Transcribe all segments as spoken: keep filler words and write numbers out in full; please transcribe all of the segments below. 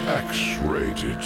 X-Rated.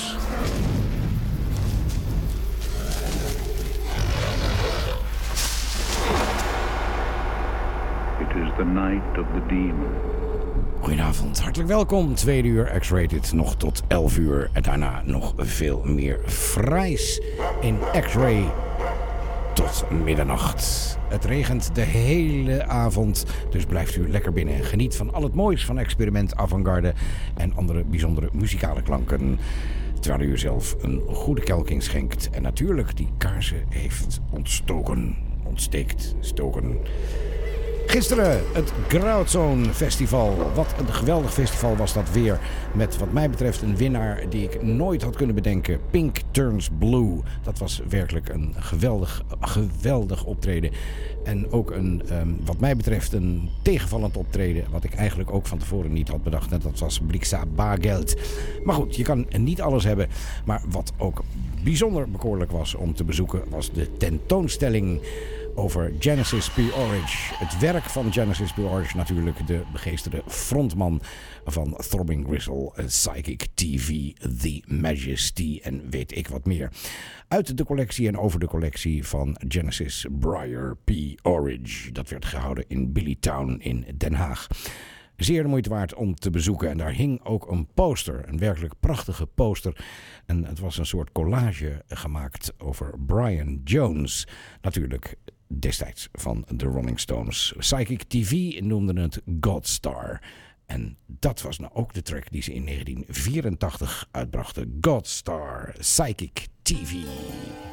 It is the night of the demon. Goedenavond, hartelijk welkom. Tweede uur X-Rated, nog tot elf uur. En daarna nog veel meer fraais in X-Ray tot middernacht. Het regent de hele avond, dus blijft u lekker binnen. Geniet van al het moois van experiment, avant-garde en andere bijzondere muzikale klanken. Terwijl u zelf een goede kelking schenkt en natuurlijk die kaarsen heeft ontstoken. Ontsteekt, stoken. Gisteren het Grautzone Festival. Wat een geweldig festival was dat weer. Met wat mij betreft een winnaar die ik nooit had kunnen bedenken. Pink Turns Blue. Dat was werkelijk een geweldig, geweldig optreden. En ook een, um, wat mij betreft, een tegenvallend optreden. Wat ik eigenlijk ook van tevoren niet had bedacht. Net dat was Blixa Bargeld. Maar goed, je kan niet alles hebben. Maar wat ook bijzonder bekoorlijk was om te bezoeken, was de tentoonstelling over Genesis P. Orridge. Het werk van Genesis P. Orridge, natuurlijk de begeesterde frontman van Throbbing Gristle, Psychic T V, The Majesty en weet ik wat meer. Uit de collectie en over de collectie van Genesis Briar P. Orridge. Dat werd gehouden in Billytown in Den Haag. Zeer de moeite waard om te bezoeken. En daar hing ook een poster. Een werkelijk prachtige poster. En het was een soort collage gemaakt over Brian Jones. Natuurlijk destijds van de Rolling Stones. Psychic T V noemde het Godstar. En dat was nou ook de track die ze in negentien vierentachtig uitbrachten. Godstar, Psychic T V.